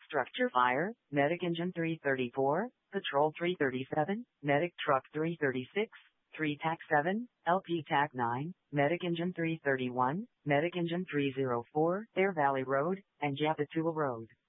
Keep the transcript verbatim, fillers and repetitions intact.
Structure Fire, Medic Engine three thirty-four, Patrol three thirty-seven, Medic Truck three thirty-six, three T A C seven, L P T A C nine, Medic Engine three thirty-one, Medic Engine three oh four, Air Valley Road, and Japatula Road.